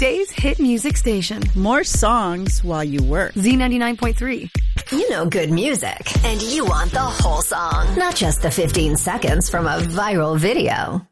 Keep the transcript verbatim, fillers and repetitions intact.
Weekdays hit music station. More songs while you work. Z ninety-nine point three. You know good music, and you want the whole song, not just the fifteen seconds from a viral video.